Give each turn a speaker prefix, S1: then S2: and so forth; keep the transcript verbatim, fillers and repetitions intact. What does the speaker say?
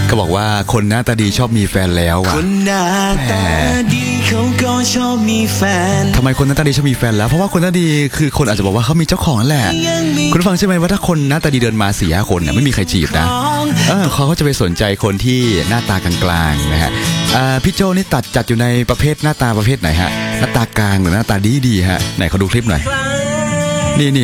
S1: เขาบอกว่าคนหน้าตาดีชอบมีแฟนแล้วอ่ะ
S2: คนหน้าตาดีเขาก็ชอบมีแฟน
S1: ทำไมคนหน้าตาดีชอบมีแฟนแล้วเพราะว่าคนหน้าดีคือคนอาจจะบอกว่าเขามีเจ้าของนั่นแหละคุณฟังใช่ไหมว่าถ้าคนหน้าตาดีเดินมาสี่ห้าคนเนี่ยไม่มีใครจีบนะเออเขาก็จะไปสนใจคนที่หน้าตากลางๆนะฮะพี่โจนี่ตัดจัดอยู่ในประเภทหน้าตาประเภทไหนฮะหน้าตากลางหรือหน้าตาดีดีฮะไหนเขาดูคลิปหน่อยนี่นี่